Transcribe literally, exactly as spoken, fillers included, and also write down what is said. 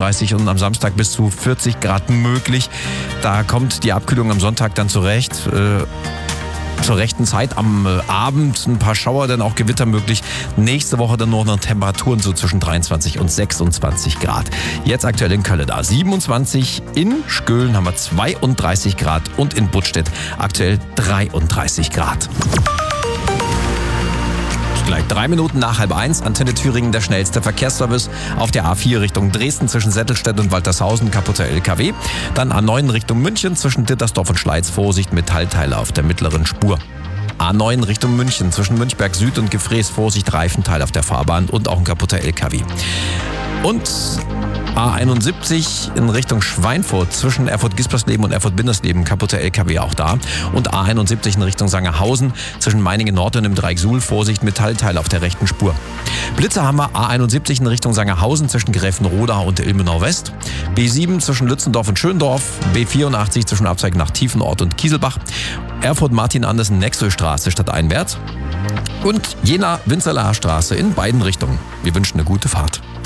dreiunddreißig und am Samstag bis zu vierzig Grad möglich. Da kommt die Abkühlung am Sonntag dann zurecht. Äh, zur rechten Zeit am äh, Abend ein paar Schauer, dann auch Gewitter möglich. Nächste Woche dann nur noch Temperaturen so zwischen dreiundzwanzig und sechsundzwanzig Grad. Jetzt aktuell in Köln da siebenundzwanzig, in Schkölen haben wir zweiunddreißig Grad und in Buttstedt aktuell dreiunddreißig Grad. Gleich drei Minuten nach halb eins, Antenne Thüringen, der schnellste Verkehrsservice. Auf der A vier Richtung Dresden zwischen Settelstedt und Waltershausen, kaputter L K W. Dann A neun Richtung München zwischen Dittersdorf und Schleiz, Vorsicht, Metallteile auf der mittleren Spur. A neun Richtung München zwischen Münchberg Süd und Gefrees, Vorsicht, Reifenteil auf der Fahrbahn und auch ein kaputter L K W. Und A einundsiebzig in Richtung Schweinfurt zwischen Erfurt-Gispersleben und Erfurt-Bindersleben, kaputter L K W auch da. Und A einundsiebzig in Richtung Sangerhausen zwischen Meiningen Nord und im Dreieck Suhl, Vorsicht, Metallteil auf der rechten Spur. Blitzer haben wir A einundsiebzig in Richtung Sangerhausen zwischen Gräfenroda und Ilmenau West. B sieben zwischen Lützendorf und Schöndorf. B vierundachtzig zwischen Abzweig nach Tiefenort und Kieselbach. Erfurt-Martin-Andersen-Nexöstraße stadteinwärts. Und Jena-Winzerlaer Straße in beiden Richtungen. Wir wünschen eine gute Fahrt.